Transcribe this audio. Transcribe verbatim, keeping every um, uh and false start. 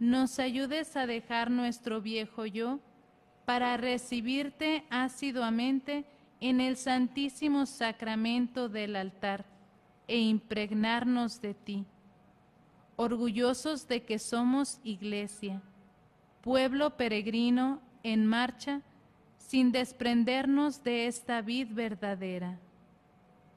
nos ayudes a dejar nuestro viejo yo para recibirte asiduamente en el santísimo sacramento del altar e impregnarnos de ti, orgullosos de que somos Iglesia, pueblo peregrino en marcha, sin desprendernos de esta vid verdadera.